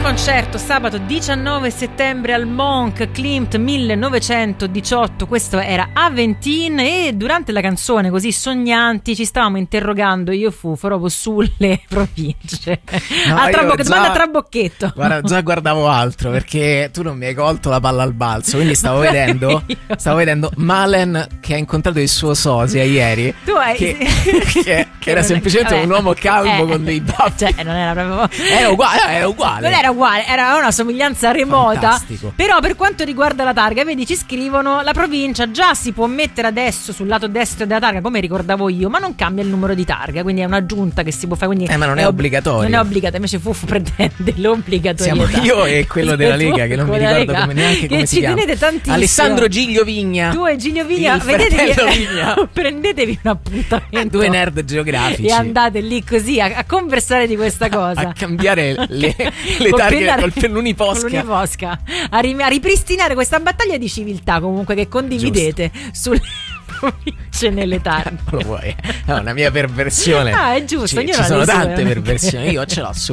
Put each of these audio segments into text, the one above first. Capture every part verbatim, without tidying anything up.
concerto sabato diciannove settembre al Monk Klimt millenovecentodiciotto. Questo era Aventin e durante la canzone Così sognanti ci stavamo interrogando io fu proprio sulle province. No, a trabo- già, domanda a trabocchetto. Guarda, già guardavo altro perché tu non mi hai colto la palla al balzo, quindi stavo vedendo stavo vedendo Malen che ha incontrato il suo sosia ieri. Tu hai che, che, che, che era semplicemente vabbè, un uomo calvo eh, con dei baffi. Cioè non era proprio Era uguale, era uguale. Non era uguale, era una somiglianza remota. Fantastico. Però per quanto riguarda la targa, vedi, ci scrivono la provincia già si può mettere adesso sul lato destro della targa, come ricordavo io, ma non cambia il numero di targa, quindi è un'aggiunta che si può fare. Quindi eh, ma non è, è obbligatorio. Non è obbligatorio, invece Fuff pretende l'obbligatorietà. Siamo io e quello della Lega, che non mi ricordo come neanche come che si ci chiama. tenete tantissimo. Alessandro Giglio Vigna. Tu e Giglio Vigna, il vedetevi, Vigna. prendetevi un appuntamento. Due nerd geografici. E andate lì così a, a conversare di questa cosa. A, a cambiare le, le targhe col pennuniposca. Con l'uniposca. A, ri, a ripristinare questa battaglia di civiltà comunque che condividete giusto. Sulle province nelle targhe. Non lo vuoi? È una mia perversione. Ah, è giusto. Ci, ci sono tante perversioni. Io ce l'ho su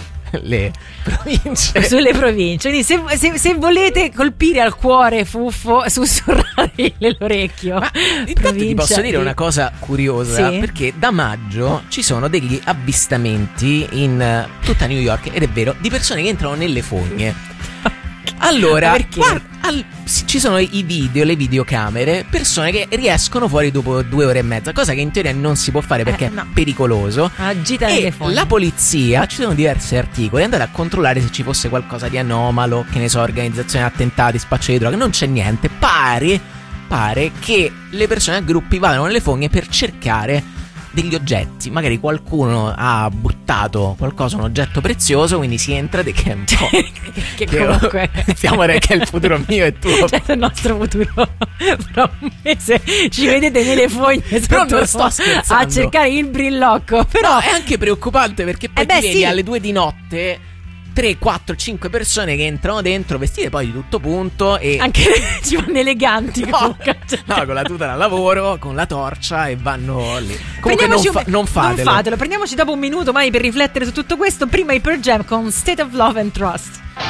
le province. Sulle province. Quindi se, se, se volete colpire al cuore Fuffo, sussurrare l'orecchio. Ma intanto ti posso dire di... una cosa curiosa, sì? Perché da maggio ci sono degli avvistamenti in tutta New York, ed è vero, di persone che entrano nelle fogne. Allora, guarda, al, ci sono i video, le videocamere, persone che riescono fuori dopo due ore e mezza, cosa che in teoria non si può fare perché eh, no. è pericoloso. Agita e le fogne. La polizia, ci sono diversi articoli, è andata a controllare se ci fosse qualcosa di anomalo, che ne so, organizzazione attentati, spaccio di droga. Non c'è niente. Pare, pare che le persone a gruppi vadano nelle fogne per cercare degli oggetti, magari qualcuno ha buttato qualcosa, un oggetto prezioso, quindi si entra de che è un po' che, che comunque stiamo che è il futuro mio e tuo, cioè il nostro futuro fra un mese ci vedete nelle fogne però non sto scherzando a cercare il brillocco, però no, è anche preoccupante perché poi eh beh, ti vedi sì. alle due di notte tre, quattro, cinque persone che entrano dentro vestite poi di tutto punto e anche ci vanno eleganti no, no, con la tuta da lavoro, con la torcia e vanno lì. Comunque non, fa- non fatelo. Non fatelo, prendiamoci dopo un minuto mai per riflettere su tutto questo. Prima i Pearl Jam con State of Love and Trust.